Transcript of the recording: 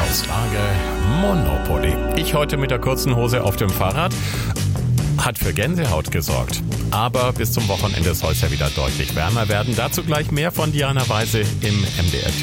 Einkaufswaage Monopoly. Ich heute mit der kurzen Hose auf dem Fahrrad. Hat für Gänsehaut gesorgt. Aber bis zum Wochenende soll es ja wieder deutlich wärmer werden. Dazu gleich mehr von Diana Weise im MDR